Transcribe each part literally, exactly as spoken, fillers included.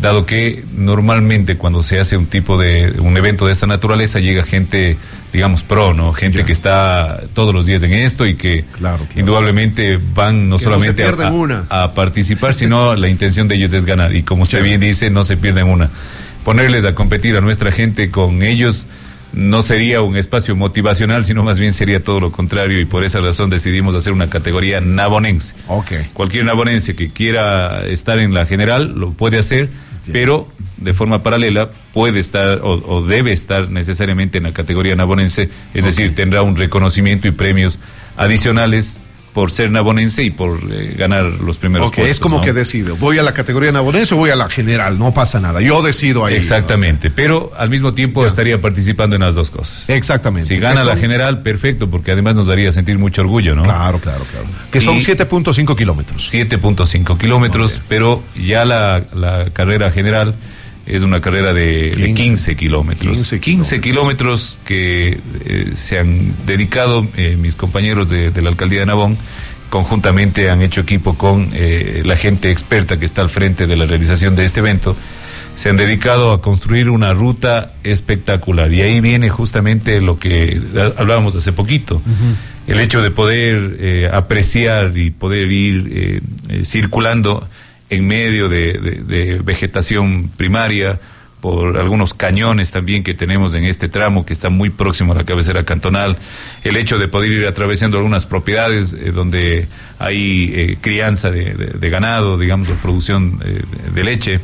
dado que normalmente cuando se hace un tipo de, un evento de esta naturaleza, llega gente, digamos, pro, ¿no? Gente ya. que está todos los días en esto y que claro, claro. indudablemente van no que solamente no a, a participar, sino la intención de ellos es ganar. Y como usted ya. bien dice, no se pierden una. Ponerles a competir a nuestra gente con ellos no sería un espacio motivacional, sino más bien sería todo lo contrario, y por esa razón decidimos hacer una categoría navonense. Okay. Cualquier navonense que quiera estar en la general lo puede hacer, sí. pero de forma paralela puede estar o, o debe estar necesariamente en la categoría navonense, es okay. decir, tendrá un reconocimiento y premios adicionales por ser navonense y por eh, ganar los primeros okay, puestos. Es como ¿no? que decido, voy a la categoría navonense o voy a la general, no pasa nada, yo decido ahí. Exactamente, ¿no? Pero al mismo tiempo ya. estaría participando en las dos cosas. Exactamente. Si gana la general, perfecto, porque además nos daría sentir mucho orgullo, ¿no? Claro, claro, claro. Que son siete punto cinco kilómetros. siete punto cinco kilómetros, okay. pero ya la, la carrera general es una carrera de, de quince kilómetros. quince, quince kilómetros que eh, se han dedicado eh, mis compañeros de, de la alcaldía de Navón, conjuntamente han hecho equipo con eh, la gente experta que está al frente de la realización de este evento. Se han dedicado a construir una ruta espectacular, y ahí viene justamente lo que hablábamos hace poquito. Uh-huh. El hecho de poder eh, apreciar y poder ir eh, eh, circulando en medio de, de, de vegetación primaria, por algunos cañones también que tenemos en este tramo que está muy próximo a la cabecera cantonal, el hecho de poder ir atravesando algunas propiedades eh, donde hay eh, crianza de, de, de ganado, digamos, o producción eh, de leche,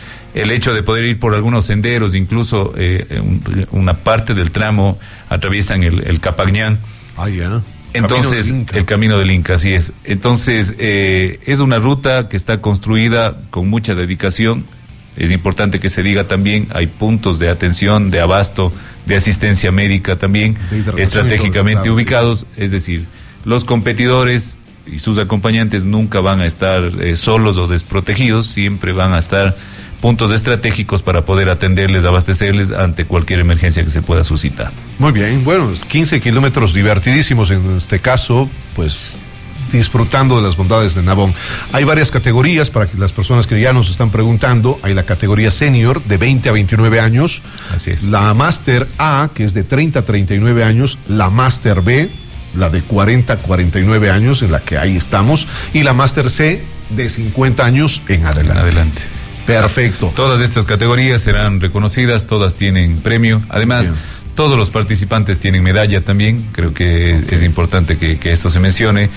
el hecho de poder ir por algunos senderos, incluso eh, un, una parte del tramo atraviesan el, el Capagñán. Ah, ya. Entonces, camino el camino del Inca, así es. Entonces, eh, es una ruta que está construida con mucha dedicación. Es importante que se diga también, hay puntos de atención, de abasto, de asistencia médica también, estratégicamente claro, ubicados. Sí. Es decir, los competidores y sus acompañantes nunca van a estar eh, solos o desprotegidos, siempre van a estar puntos estratégicos para poder atenderles, abastecerles ante cualquier emergencia que se pueda suscitar. Muy bien, bueno, quince kilómetros divertidísimos en este caso, pues disfrutando de las bondades de Navón. Hay varias categorías para que las personas que ya nos están preguntando. Hay la categoría senior de veinte a veintinueve años. Así es. La Master A, que es de treinta a treinta y nueve años. La Master B, la de cuarenta a cuarenta y nueve años, en la que ahí estamos. Y la Master C, de cincuenta años en adelante. En adelante. Perfecto. Todas estas categorías serán reconocidas, todas tienen premio. Además, bien, todos los participantes tienen medalla también. Creo que es, es importante que, que esto se mencione.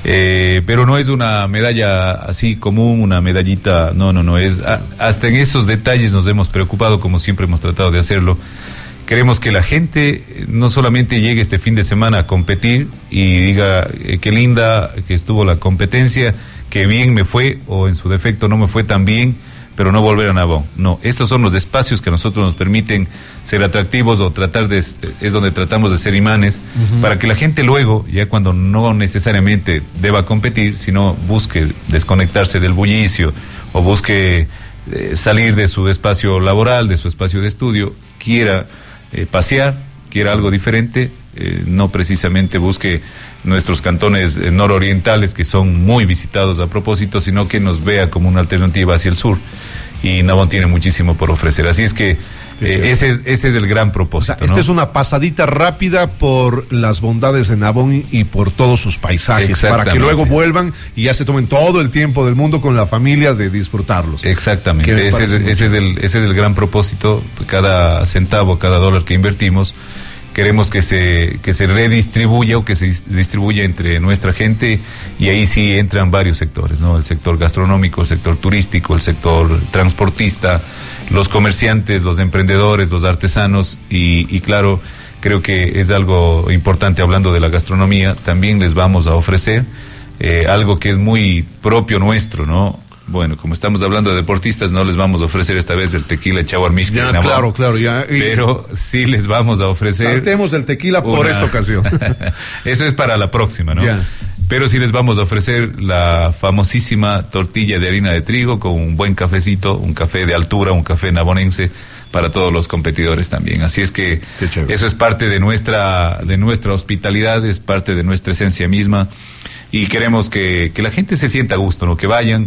Eh, pero no es una medalla así común, una medallita, no, no, no. es a, Hasta en esos detalles nos hemos preocupado, como siempre hemos tratado de hacerlo. Queremos que la gente no solamente llegue este fin de semana a competir y diga eh, qué linda que estuvo la competencia, qué bien me fue, o en su defecto no me fue tan bien, pero no volver a Navón. No, estos son los espacios que a nosotros nos permiten ser atractivos, o tratar de, es donde tratamos de ser imanes, uh-huh, para que la gente luego, ya cuando no necesariamente deba competir, sino busque desconectarse del bullicio, o busque eh, salir de su espacio laboral, de su espacio de estudio, quiera eh, pasear, quiera algo diferente, eh, no precisamente busque nuestros cantones eh, nororientales, que son muy visitados a propósito, sino que nos vea como una alternativa hacia el sur. Y Navón tiene muchísimo por ofrecer. Así es que eh, ese, es, ese es el gran propósito. O sea, esta ¿no? es una pasadita rápida por las bondades de Navón y por todos sus paisajes, para que luego vuelvan y ya se tomen todo el tiempo del mundo con la familia de disfrutarlos. Exactamente, ese es, ese, es el, ese es el gran propósito. Cada centavo, cada dólar que invertimos, queremos que se que se redistribuya, o que se distribuya entre nuestra gente, y ahí sí entran varios sectores, ¿no? El sector gastronómico, el sector turístico, el sector transportista, los comerciantes, los emprendedores, los artesanos, y, y claro, creo que es algo importante. Hablando de la gastronomía, también les vamos a ofrecer eh, algo que es muy propio nuestro, ¿no? Bueno, como estamos hablando de deportistas, no les vamos a ofrecer esta vez el tequila Chahuarmishki. Ya, claro, claro, ya. Y pero sí les vamos a ofrecer. Saltemos el tequila por una... esta ocasión. Eso es para la próxima, ¿no? Ya. Pero sí les vamos a ofrecer la famosísima tortilla de harina de trigo con un buen cafecito, un café de altura, un café navonense, para todos los competidores también. Así es que eso es parte de nuestra, de nuestra hospitalidad, es parte de nuestra esencia misma, y queremos que, que la gente se sienta a gusto, ¿no? Que vayan.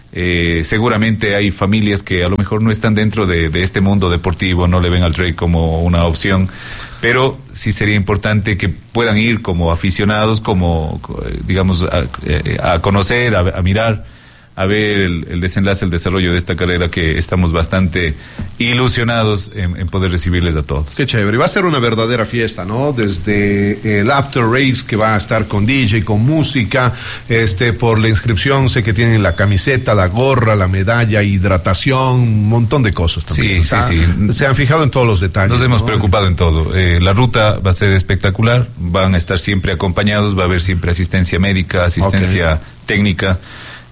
Eh, seguramente hay familias que a lo mejor no están dentro de, de este mundo deportivo, no le ven al trail como una opción, pero sí sería importante que puedan ir como aficionados, como digamos a, a conocer, a, a mirar, a ver el, el desenlace, el desarrollo de esta carrera, que estamos bastante ilusionados en, en poder recibirles a todos. Qué chévere, va a ser una verdadera fiesta, ¿no? Desde el after race, que va a estar con D J, con música, este, por la inscripción sé que tienen la camiseta, la gorra, la medalla, hidratación, un montón de cosas también. Sí, o sea, sí, sí. Se han fijado en todos los detalles. Nos hemos ¿no? preocupado en todo. Eh, la ruta va a ser espectacular, van a estar siempre acompañados, va a haber siempre asistencia médica, asistencia okay. técnica.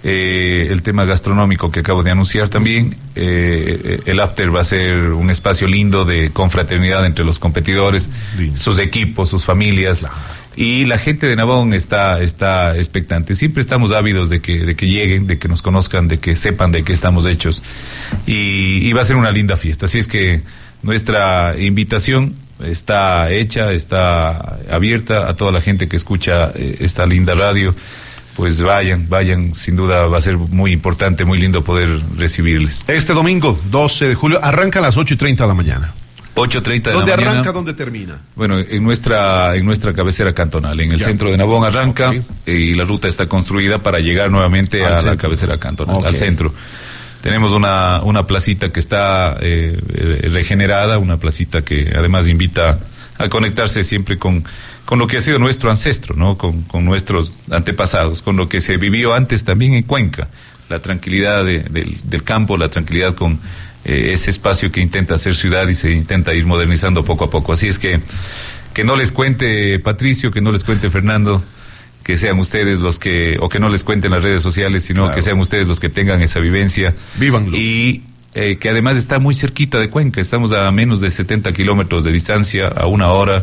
Eh, el tema gastronómico que acabo de anunciar también, eh, el after va a ser un espacio lindo de confraternidad entre los competidores, lindo. Sus equipos, sus familias, claro. Y la gente de Navón está, está expectante. Siempre estamos ávidos de que, de que lleguen, de que nos conozcan, de que sepan de qué estamos hechos, y, y va a ser una linda fiesta. Así es que nuestra invitación está hecha, está abierta a toda la gente que escucha eh, esta linda radio. Pues vayan, vayan, sin duda va a ser muy importante, muy lindo poder recibirles. Este domingo, doce de julio, arranca a las ocho y treinta de la mañana. ocho y treinta de la mañana. ¿Dónde arranca, dónde termina? Bueno, en nuestra en nuestra cabecera cantonal, en el ya. centro de Navón arranca, okay. Y la ruta está construida para llegar nuevamente al a centro. La cabecera cantonal, okay. Al centro. Tenemos una, una placita que está eh, regenerada, una placita que además invita a conectarse siempre con... con lo que ha sido nuestro ancestro, ¿no? Con, con nuestros antepasados, con lo que se vivió antes también en Cuenca, la tranquilidad de, de, del campo, la tranquilidad con eh, ese espacio que intenta ser ciudad y se intenta ir modernizando poco a poco. Así es que que no les cuente Patricio, que no les cuente Fernando, que sean ustedes los que, o que no les cuenten las redes sociales, sino claro. Que sean ustedes los que tengan esa vivencia. Vívanlo. Y eh, que además está muy cerquita de Cuenca, estamos a menos de setenta kilómetros de distancia, a una hora.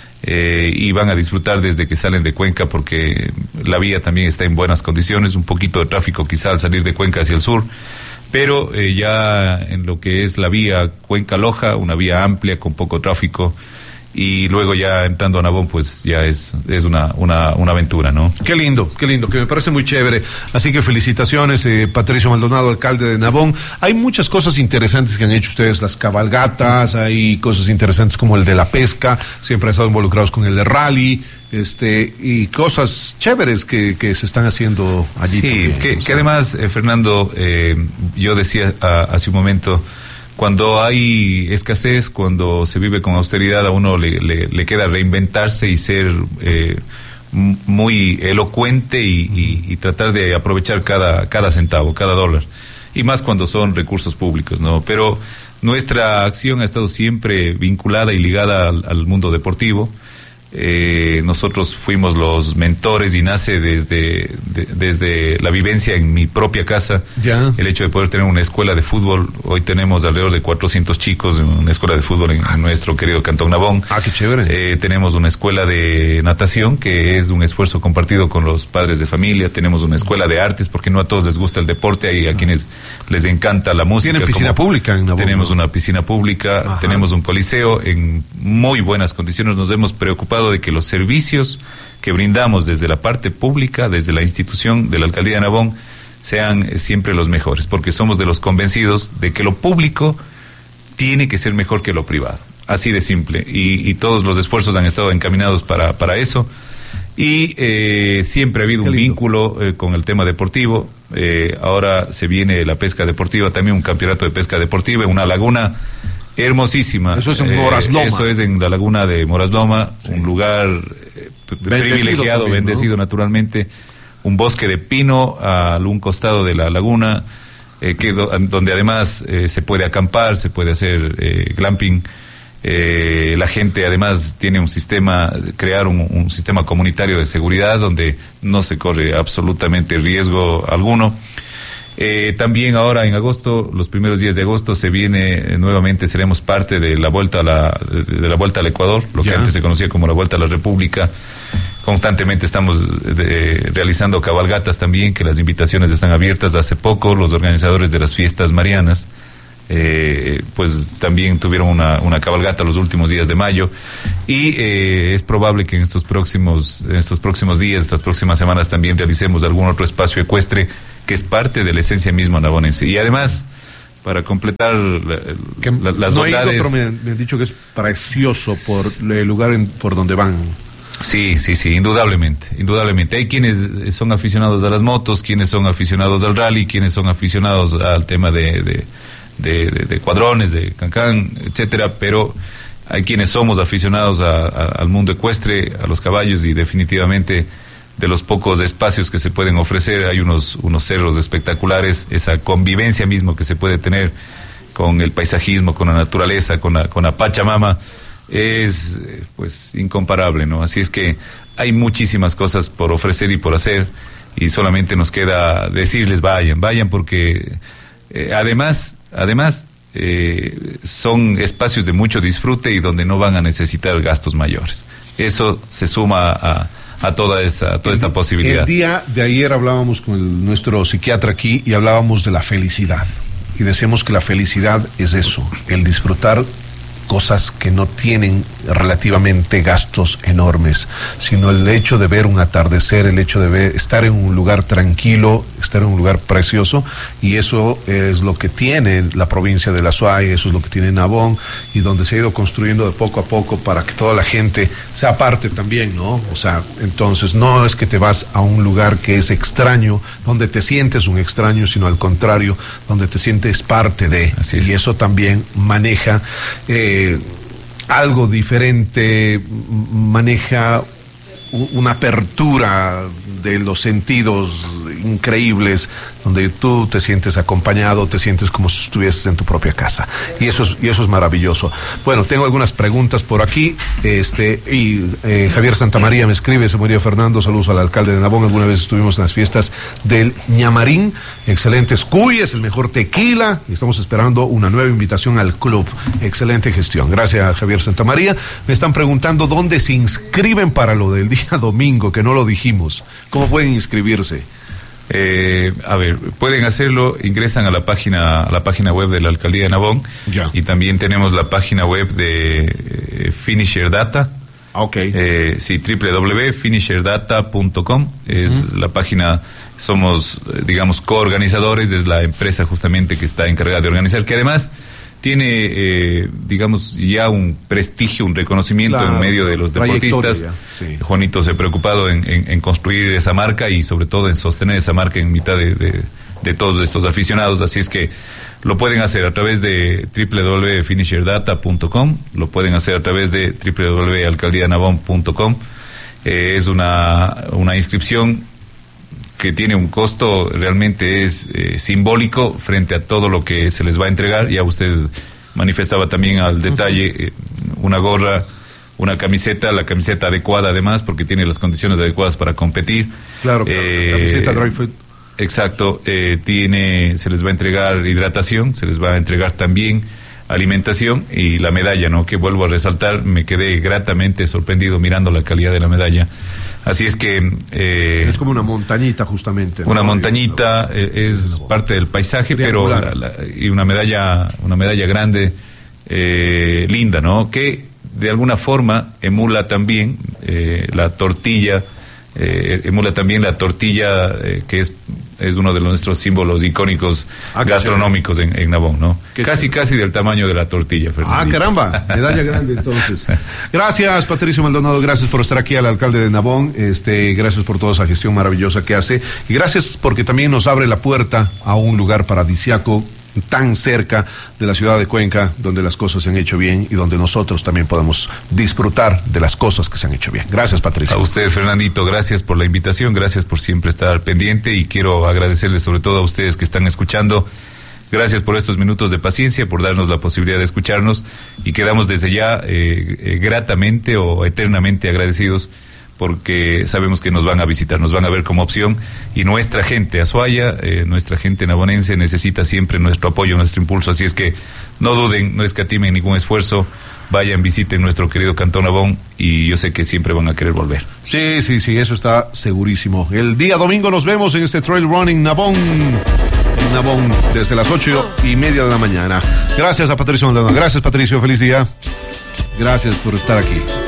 Eh, y van a disfrutar desde que salen de Cuenca, porque la vía también está en buenas condiciones, un poquito de tráfico quizá al salir de Cuenca hacia el sur, pero eh, ya en lo que es la vía Cuenca-Loja, una vía amplia con poco tráfico, y luego ya entrando a Navón, pues ya es es una una una aventura, ¿no? Qué lindo, qué lindo, que me parece muy chévere. Así que felicitaciones, eh, Patricio Maldonado, alcalde de Navón. Hay muchas cosas interesantes que han hecho ustedes, las cabalgatas, hay cosas interesantes como el de la pesca, siempre han estado involucrados con el de rally, este y cosas chéveres que, que se están haciendo allí. Sí, también, que, o sea. que además, eh, Fernando, eh, yo decía a, hace un momento, cuando hay escasez, cuando se vive con austeridad, a uno le, le, le queda reinventarse y ser eh, muy elocuente y, y, y tratar de aprovechar cada, cada centavo, cada dólar. Y más cuando son recursos públicos, ¿no? Pero nuestra acción ha estado siempre vinculada y ligada al, al mundo deportivo. Eh, nosotros fuimos los mentores y nace desde de, desde la vivencia en mi propia casa, ya. El hecho de poder tener una escuela de fútbol. Hoy tenemos alrededor de cuatrocientos chicos en una escuela de fútbol en, en nuestro querido Cantón Navón. Ah, qué chévere. Eh, tenemos una escuela de natación que es un esfuerzo compartido con los padres de familia. Tenemos una escuela de artes porque no a todos les gusta el deporte, hay a quienes les encanta la música. ¿Tienen piscina pública en Navón? Tenemos una piscina pública. Ajá. Tenemos un coliseo en muy buenas condiciones. Nos hemos preocupado de que los servicios que brindamos desde la parte pública, desde la institución de la Alcaldía de Navón, sean siempre los mejores, porque somos de los convencidos de que lo público tiene que ser mejor que lo privado, así de simple, y, y todos los esfuerzos han estado encaminados para, para eso, y eh, siempre ha habido un vínculo eh, con el tema deportivo. Eh, ahora se viene la pesca deportiva, también un campeonato de pesca deportiva en una laguna hermosísima. Eso es en Morasloma. Eh, eso es en la laguna de Morasloma, sí. Un lugar eh, privilegiado, también, bendecido, ¿no? Naturalmente, un bosque de pino a un costado de la laguna, eh, que do, donde además eh, se puede acampar, se puede hacer eh, glamping. Eh, la gente además tiene un sistema, crear un, un sistema comunitario de seguridad donde no se corre absolutamente riesgo alguno. Eh, también ahora en agosto, los primeros días de agosto, se viene eh, nuevamente, seremos parte de la vuelta a la de, de la vuelta al Ecuador, lo ya. que antes se conocía como la vuelta a la República. Constantemente estamos de, realizando cabalgatas también, que las invitaciones están abiertas. Hace poco los organizadores de las fiestas marianas eh, pues también tuvieron una, una cabalgata los últimos días de mayo, y eh, es probable que en estos próximos, en estos próximos días, estas próximas semanas también realicemos algún otro espacio ecuestre que es parte de la esencia misma navonense. Y además, para completar la, la, las no bondades... he ido, pero me, me han dicho que es precioso por el lugar en, por donde van. Sí, sí, sí, indudablemente, indudablemente. Hay quienes son aficionados a las motos, quienes son aficionados al rally, quienes son aficionados al tema de, de, de, de, de cuadrones, de cancán, etcétera, pero hay quienes somos aficionados a, a, al mundo ecuestre, a los caballos, y definitivamente de los pocos espacios que se pueden ofrecer, hay unos, unos cerros espectaculares, esa convivencia mismo que se puede tener con el paisajismo, con la naturaleza, con la, con la Pachamama, es pues incomparable, ¿no? Así es que hay muchísimas cosas por ofrecer y por hacer, y solamente nos queda decirles vayan, vayan porque eh, además, además eh, son espacios de mucho disfrute y donde no van a necesitar gastos mayores. Eso se suma a, a toda esta, a toda esta posibilidad. El día de ayer hablábamos con el, nuestro psiquiatra aquí y hablábamos de la felicidad, y decíamos que la felicidad es eso, el disfrutar cosas que no tienen relativamente gastos enormes, sino el hecho de ver un atardecer, el hecho de ver, estar en un lugar tranquilo, estar en un lugar precioso, y eso es lo que tiene la provincia de La Suay, eso es lo que tiene Nabón, y donde se ha ido construyendo de poco a poco para que toda la gente sea parte también, ¿no? O sea, entonces no es que te vas a un lugar que es extraño, donde te sientes un extraño, sino al contrario, donde te sientes parte de, Así es. Y eso también maneja eh, algo diferente, maneja una apertura de los sentidos increíbles, donde tú te sientes acompañado, te sientes como si estuvieses en tu propia casa, y eso es, y eso es maravilloso. Bueno, tengo algunas preguntas por aquí, este y eh, Javier Santamaría me escribe: se murió Fernando, saludos al alcalde de Nabón, alguna vez estuvimos en las fiestas del Ñamarín, excelentes cuyes, el mejor tequila, y estamos esperando una nueva invitación al club. Excelente gestión, gracias Javier Santamaría. Me están preguntando dónde se inscriben para lo del día domingo, que no lo dijimos. ¿Cómo pueden inscribirse? Eh, a ver, pueden hacerlo, ingresan a la página a la página web de la Alcaldía de Nabón, ya. Y también tenemos la página web de eh, Finisher Data. Ok. Eh, sí, doble u doble u doble u punto finisher data punto com es uh-huh. la página. Somos, digamos, coorganizadores, es la empresa justamente que está encargada de organizar, que además tiene, eh, digamos, ya un prestigio, un reconocimiento claro, en medio de los deportistas. Sí. Juanito se ha preocupado en, en, en construir esa marca y sobre todo en sostener esa marca en mitad de, de, de todos estos aficionados, así es que lo pueden hacer a través de doble u doble u doble u punto finisher data punto com, lo pueden hacer a través de doble u doble u doble u punto alcaldía nabón punto com. Eh, es una, una inscripción que tiene un costo, realmente es eh, simbólico frente a todo lo que se les va a entregar. Ya usted manifestaba también al detalle, eh, una gorra, una camiseta, la camiseta adecuada además, porque tiene las condiciones adecuadas para competir. Claro, claro. Eh, camiseta dry fit. Exacto, eh, tiene, se les va a entregar hidratación, se les va a entregar también alimentación y la medalla, ¿no? Que vuelvo a resaltar, me quedé gratamente sorprendido mirando la calidad de la medalla. Así es que... Eh, es como una montañita justamente, ¿no? Una montañita, eh, es parte del paisaje, pero la, la, y una medalla, una medalla grande, eh, linda, ¿no? Que de alguna forma emula también eh, la tortilla, eh, emula también la tortilla eh, que es es uno de nuestros símbolos icónicos ah, gastronómicos en, en Nabón, ¿no? Casi, chévere. Casi del tamaño de la tortilla, Fernando. Ah, caramba, medalla grande entonces. Gracias, Patricio Maldonado, gracias por estar aquí, al alcalde de Nabón, este, gracias por toda esa gestión maravillosa que hace, y gracias porque también nos abre la puerta a un lugar paradisiaco tan cerca de la ciudad de Cuenca, donde las cosas se han hecho bien y donde nosotros también podemos disfrutar de las cosas que se han hecho bien. Gracias, Patricia. A ustedes, Fernandito, gracias por la invitación, gracias por siempre estar pendiente, y quiero agradecerles sobre todo a ustedes que están escuchando. Gracias por estos minutos de paciencia, por darnos la posibilidad de escucharnos, y quedamos desde ya eh, eh, gratamente o eternamente agradecidos, porque sabemos que nos van a visitar, nos van a ver como opción, y nuestra gente Azuaya, eh, nuestra gente nabonense necesita siempre nuestro apoyo, nuestro impulso, así es que no duden, no escatimen ningún esfuerzo, vayan, visiten nuestro querido Cantón Nabón, y yo sé que siempre van a querer volver. Sí, sí, sí, eso está segurísimo. El día domingo nos vemos en este Trail Running Nabón. en Nabón desde las ocho y media de la mañana. Gracias a Patricio Maldonado. Gracias, Patricio. Feliz día. Gracias por estar aquí.